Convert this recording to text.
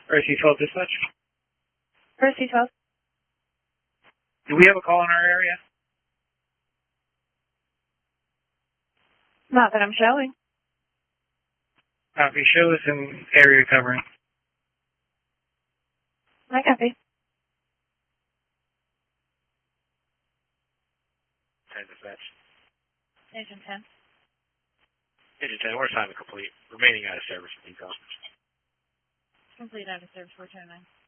RC-12 dispatch. RC-12. Do we have a call in our area? Not that I'm showing. Copy. Show us an area covering. I copy. 10 dispatch. Agent 10. Agent 10, order time complete. Remaining out of service for decom. Complete out of service 429.